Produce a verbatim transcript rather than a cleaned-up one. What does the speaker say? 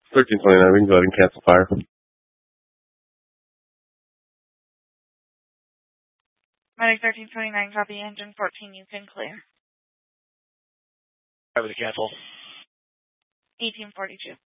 thirteen twenty-nine, we can go ahead and cancel fire. Medic thirteen twenty-nine, copy. Engine fourteen, you can clear. I was a cancel. eighteen forty-two.